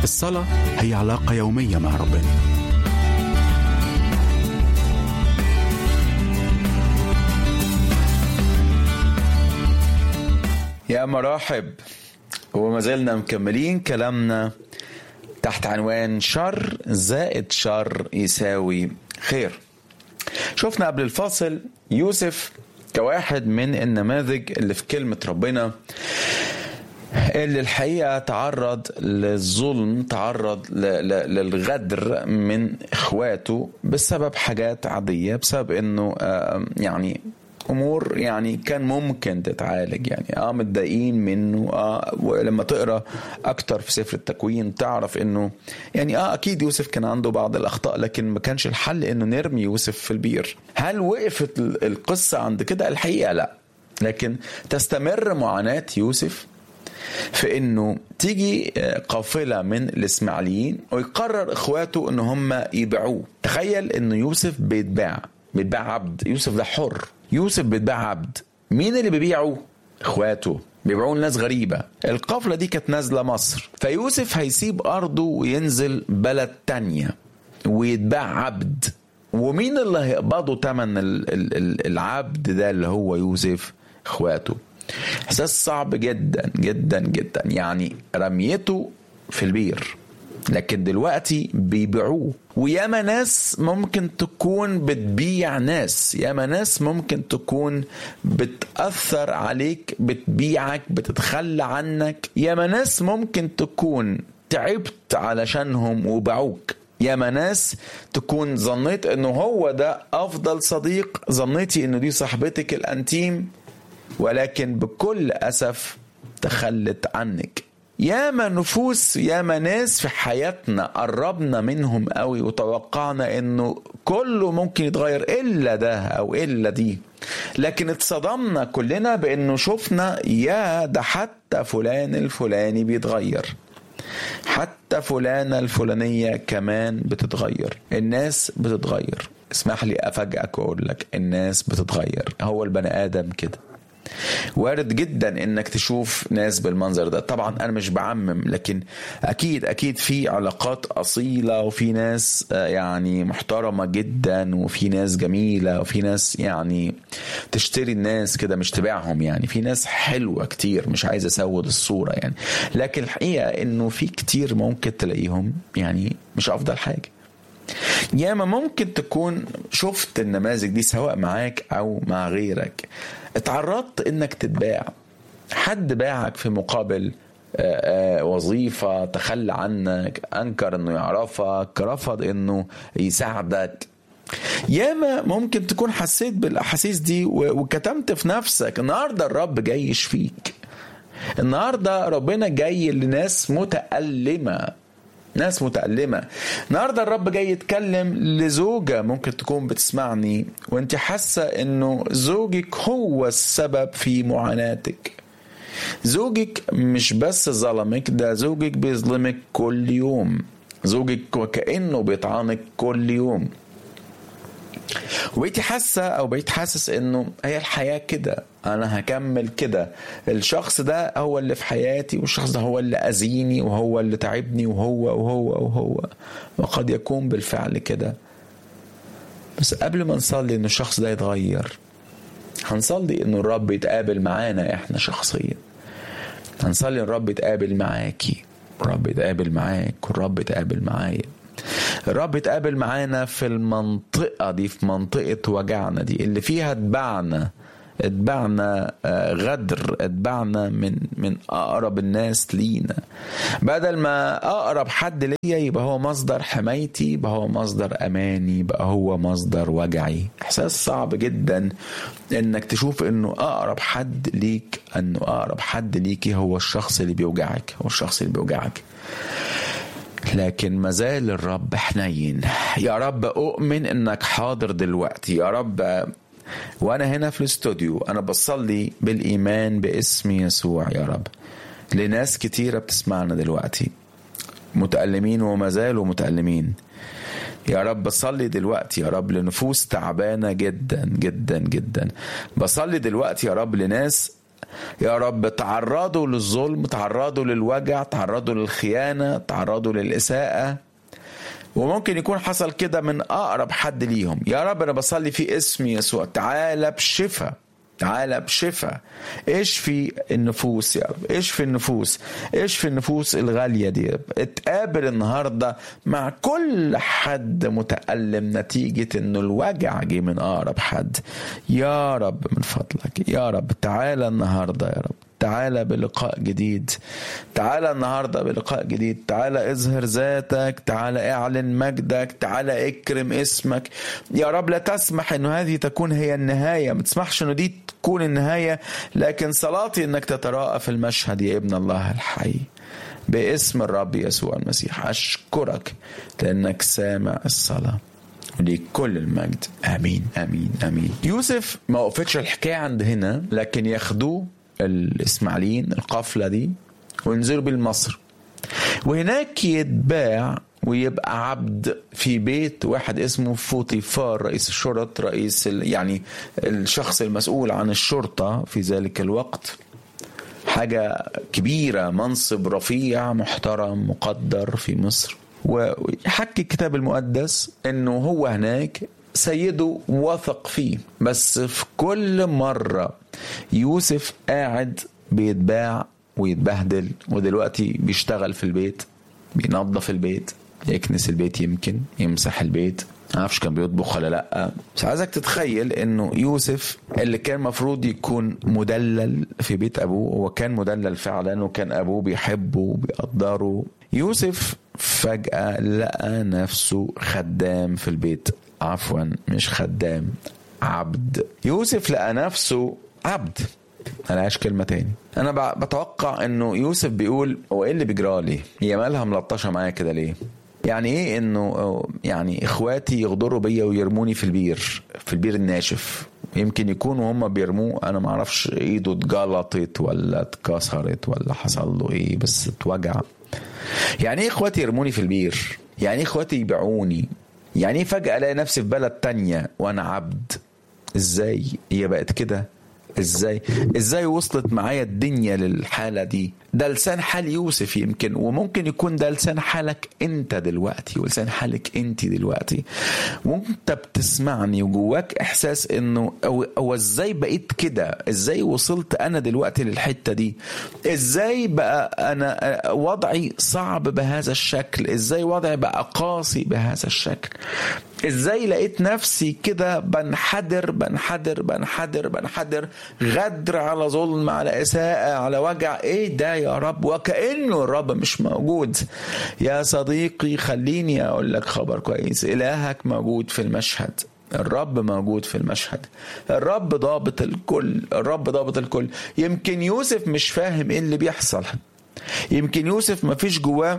الصلاة هي علاقة يومية مع ربنا. يا مرحب، وما زلنا مكملين كلامنا تحت عنوان شر زائد شر يساوي خير. شفنا قبل الفاصل يوسف كواحد من النماذج اللي في كلمة ربنا، اللي الحقيقة تعرض للظلم، تعرض للغدر من اخواته بسبب حاجات عادية، بسبب انه يعني امور يعني كان ممكن تتعالج، يعني متضايقين منه. ولما تقرا اكتر في سفر التكوين تعرف انه يعني اكيد يوسف كان عنده بعض الاخطاء، لكن ما كانش الحل انه نرمي يوسف في البير. هل وقفت القصة عند كده؟ الحقيقة لا، لكن تستمر معاناة يوسف في انه تيجي قافلة من الاسماعيليين ويقرر اخواته ان هم يبيعوه. تخيل انه يوسف بيتباع عبد. يوسف ده حر، يوسف بيتباع عبد. مين اللي بيبيعه؟ اخواته، بيبيعوه لناس غريبة. القافلة دي كانت نازلة مصر، فيوسف هيسيب ارضه وينزل بلد تانية ويتباع عبد. ومين اللي هيقبضوا تمن العبد ده اللي هو يوسف؟ اخواته. احساس صعب جدا جدا جدا، يعني رميته في البير لكن دلوقتي بيبيعوه. وياما ناس ممكن تكون بتبيع ناس، ياما ناس ممكن تكون بتأثر عليك، بتبيعك، بتتخلى عنك. ياما ناس ممكن تكون تعبت علشانهم وباعوك. ياما ناس تكون ظنيت انه هو ده افضل صديق، ظنيتي انه دي صاحبتك الانتيم، ولكن بكل أسف تخلت عنك. ياما نفوس، ياما ناس في حياتنا قربنا منهم قوي وتوقعنا انه كله ممكن يتغير الا ده او الا دي، لكن اتصدمنا كلنا بانه شفنا يا ده حتى فلان الفلاني بيتغير، حتى فلانة الفلانية كمان بتتغير. الناس بتتغير. اسمح لي افاجئك واقول لك الناس بتتغير، هو البني ادم كده. وارد جدا انك تشوف ناس بالمنظر ده. طبعا انا مش بعمم، لكن اكيد في علاقات اصيلة، وفي ناس يعني محترمة جدا، وفي ناس جميلة، وفي ناس يعني تشتري الناس كده مش تبيعهم. يعني في ناس حلوة كتير، مش عايز اسود الصورة يعني، لكن الحقيقة انه في كتير ممكن تلاقيهم يعني مش افضل حاجة. ياما ممكن تكون شفت النماذج دي سواء معاك او مع غيرك. اتعرضت انك تتباع، حد باعك في مقابل وظيفة، تخلى عنك، انكر انه يعرفك، رفض انه يساعدك. ياما ممكن تكون حسيت بالاحاسيس دي وكتمت في نفسك. النهاردة الرب جاي يشفيك. النهاردة ربنا جاي لناس متألمة، ناس متألمة. النهاردة الرب جاي يتكلم لزوجة ممكن تكون بتسمعني وانت حاسة انه زوجك هو السبب في معاناتك. زوجك مش بس ظلمك، ده زوجك بيظلمك كل يوم. زوجك وكأنه بيطعنك كل يوم، وبقيتي حاسة او بقيت حاسس انه هي الحياة كده، انا هكمل كده. الشخص ده هو اللي في حياتي، والشخص ده هو اللي أذيني، وهو اللي تعبني، وهو وقد يكون بالفعل كده. بس قبل ما نصلي انه الشخص ده يتغير، هنصلي انه الرب يتقابل معانا احنا شخصيا. هنصلي الرب يتقابل معاكي، الرب يتقابل معاك، والرب يتقابل معايا. الرب يتقابل معانا في المنطقة دي، في منطقة وجعنا دي اللي فيها اتبعنا غدر، اتبعنا من أقرب الناس لينا. بدل ما أقرب حد ليا يبقى هو مصدر حمايتي، يبقى هو مصدر أماني، يبقى هو مصدر وجعي. إحساس صعب جدا إنك تشوف إنه أقرب حد ليك، إنه أقرب حد ليكي هو الشخص اللي بيوجعك، هو الشخص اللي بيوجعك. لكن مازال الرب حنين. يا رب أؤمن إنك حاضر دلوقتي. يا رب وأنا هنا في الاستوديو أنا بصلي بالإيمان باسم يسوع يا رب لناس كتيرة بتسمعنا دلوقتي متألمين وما زالوا متألمين. يا رب بصلي دلوقتي يا رب لنفوس تعبانة جدا جدا جدا. بصلي دلوقتي يا رب لناس يا رب تعرضوا للظلم، تعرضوا للوجع، تعرضوا للخيانة، تعرضوا للإساءة، وممكن يكون حصل كده من أقرب حد ليهم. يا رب أنا بصلي في اسم يسوع، تعالى بشفاء، تعالى بشفاء، اشفي النفوس يا رب، اشفي النفوس، اشفي النفوس الغالية دي. اتقابل النهاردة مع كل حد متألم نتيجة انه الوجع جه من اقرب حد. يا رب من فضلك يا رب تعالى النهاردة يا رب، تعالى بلقاء جديد، تعالى النهاردة بلقاء جديد، تعالى اظهر ذاتك، تعالى اعلن مجدك، تعالى اكرم اسمك يا رب. لا تسمح انه هذه تكون هي النهاية، ما تسمحش انه دي تكون النهاية، لكن صلاتي انك تتراءى في المشهد يا ابن الله الحي باسم الرب يسوع المسيح. اشكرك لانك سامع الصلاة، ولكل المجد. امين امين امين. يوسف ما وقفتش الحكاية عند هنا، لكن ياخدوه الإسماعيليين القافلة دي وينزلوا بالمصر، وهناك يتباع ويبقى عبد في بيت واحد اسمه فوطيفار رئيس الشرطة، رئيس يعني الشخص المسؤول عن الشرطة في ذلك الوقت. حاجة كبيرة، منصب رفيع محترم مقدر في مصر. ويحكي الكتاب المقدس انه هو هناك سيده وثق فيه، بس في كل مرة يوسف قاعد بيتباع ويتبهدل، ودلوقتي بيشتغل في البيت، بينظف البيت، يكنس البيت، يمكن يمسح البيت، معرفش كان بيطبخ ولا لأ. بس عايزك تتخيل انه يوسف اللي كان مفروض يكون مدلل في بيت ابوه، هو كان مدلل فعلا، وكان ابوه بيحبه وبيقدره. يوسف فجأة لقى نفسه خدام في البيت، عفوا مش خدام، عبد. يوسف لقى نفسه عبد. انا عايش كلمة تاني، انا بتوقع انه يوسف بيقول هو ايه اللي بيجرالي، هي مالها ملطشة معايا كده ليه؟ يعني ايه انه يعني اخواتي يغدروا بيا ويرموني في البير الناشف، يمكن يكونوا هم بيرموه انا معرفش ايده اتجلطت ولا اتكسرت ولا حصل له ايه، بس اتوجع. يعني ايه اخواتي يرموني في البير؟ يعني ايه اخواتي يبيعوني؟ يعني ايه فجأة الاقي نفسي في بلد تانية وانا عبد؟ ازاي هي بقت كده؟ ازاي وصلت معايا الدنيا للحالة دي؟ ده لسان حال يوسف يمكن، وممكن يكون ده لسان حالك انت دلوقتي، ولسان حالك انت دلوقتي، وانت بتسمعني وجواك احساس انه او ازاي بقيت كده؟ ازاي وصلت انا دلوقتي للحتة دي؟ ازاي بقى انا وضعي صعب بهذا الشكل؟ ازاي وضعي بقى قاسي بهذا الشكل؟ ازاي لقيت نفسي كده بنحدر بنحدر بنحدر بنحدر، غدر على ظلم على إساءة على وجع؟ ايه ده يا رب؟ وكأنه الرب مش موجود. يا صديقي خليني اقول لك خبر كويس، إلهك موجود في المشهد، الرب موجود في المشهد، الرب ضابط الكل، الرب ضابط الكل. يمكن يوسف مش فاهم ايه اللي بيحصل، يمكن يوسف ما فيش جواه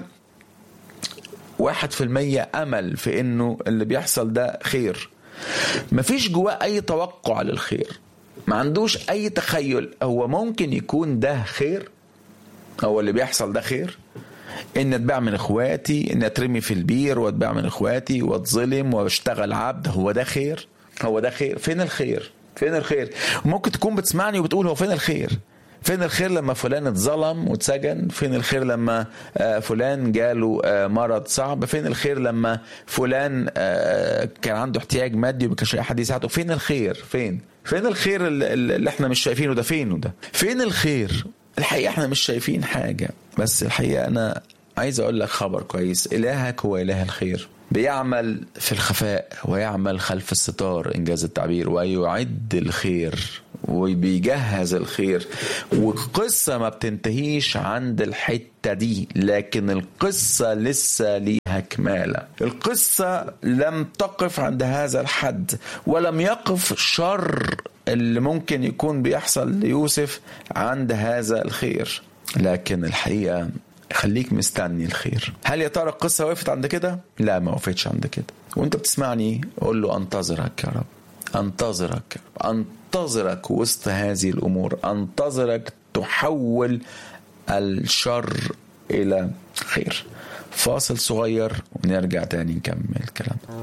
1% أمل في إنه اللي بيحصل ده خير، مفيش جواه أي توقع للخير، ما عندوش أي تخيل هو ممكن يكون ده خير، هو اللي بيحصل ده خير؟ إن أتباع من إخواتي، إن أترمي في البير وأتباع من إخواتي وأتظلم وأشتغل عبد، هو ده خير؟ هو ده خير؟ فين الخير؟ فين الخير؟ ممكن تكون بتسمعني وبتقول هو فين الخير؟ فين الخير لما فلان اتظلم واتسجن؟ فين الخير لما فلان جاله مرض صعب؟ فين الخير لما فلان كان عنده احتياج مادي ومكانش حد يساعده؟ فين الخير؟ فين الخير اللي احنا مش شايفينه ده؟ فينه ده؟ فين الخير؟ الحقيقة احنا مش شايفين حاجة، بس الحقيقة انا عايز اقول لك خبر كويس، إلهك هو إله الخير، بيعمل في الخفاء ويعمل خلف الستار إنجاز التعبير، ويعد الخير وبيجهز الخير. والقصة ما بتنتهيش عند الحتة دي، لكن القصة لسه ليها كمالة. القصة لم تقف عند هذا الحد، ولم يقف شر اللي ممكن يكون بيحصل ليوسف عند هذا الخير، لكن الحقيقة خليك مستني الخير. هل يا ترى القصة وقفت عند كده؟ لا، ما وقفتش عند كده. وانت بتسمعني قول له انتظرك يا رب، انتظرك، انتظرك وسط هذه الأمور، انتظرك تحول الشر إلى خير. فاصل صغير ونرجع تاني نكمل الكلام.